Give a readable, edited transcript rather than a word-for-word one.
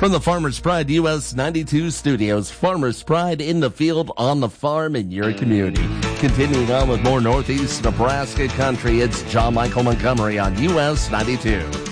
From the Farmers Pride US 92 studios, Farmers Pride in the field, on the farm, in your community. Continuing on with more Northeast Nebraska country, it's John Michael Montgomery on US 92.